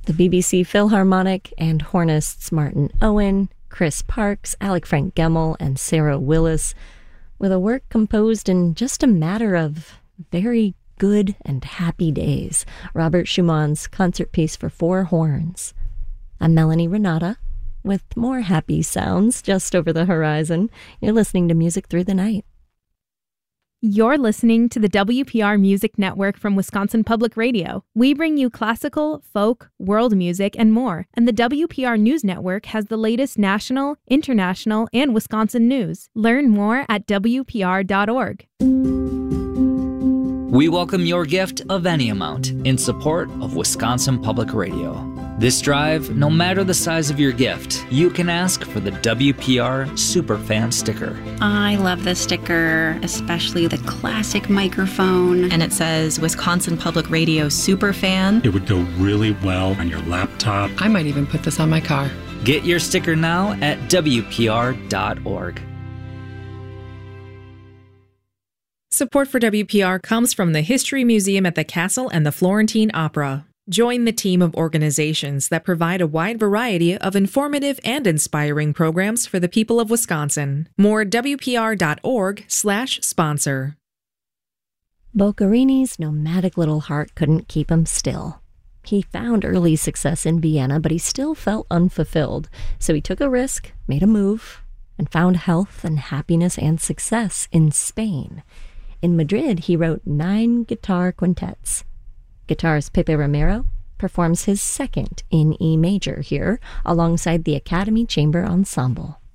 the BBC Philharmonic and hornists Martin Owen, Chris Parks, Alec Frank Gemmel, and Sarah Willis, with a work composed in just a matter of very good and happy days, Robert Schumann's concert piece for four horns. I'm Melanie Renata, with more happy sounds just over the horizon. You're listening to Music Through the Night. You're listening to the WPR Music Network from Wisconsin Public Radio. We bring you classical, folk, world music, and more. And the WPR News Network has the latest national, international, and Wisconsin news. Learn more at WPR.org. We welcome your gift of any amount in support of Wisconsin Public Radio. This drive, no matter the size of your gift, you can ask for the WPR Superfan sticker. I love this sticker, especially the classic microphone. And it says Wisconsin Public Radio Superfan. It would go really well on your laptop. I might even put this on my car. Get your sticker now at WPR.org. Support for WPR comes from the History Museum at the Castle and the Florentine Opera. Join the team of organizations that provide a wide variety of informative and inspiring programs for the people of Wisconsin. More at WPR.org/sponsor. Boccherini's nomadic little heart couldn't keep him still. He found early success in Vienna, but he still felt unfulfilled. So he took a risk, made a move, and found health and happiness and success in Spain. In Madrid, he wrote 9 guitar quintets. Guitarist Pepe Romero performs his second in E major here, alongside the Academy Chamber Ensemble.